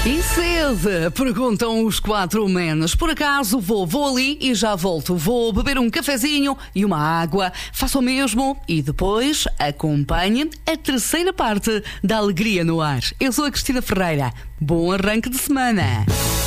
E sede? Perguntam os quatro menos. Por acaso vou ali e já volto. Vou beber um cafezinho e uma água. Faça o mesmo e depois acompanhe a terceira parte da Alegria no Ar. Eu sou a Cristina Ferreira. Bom arranque de semana.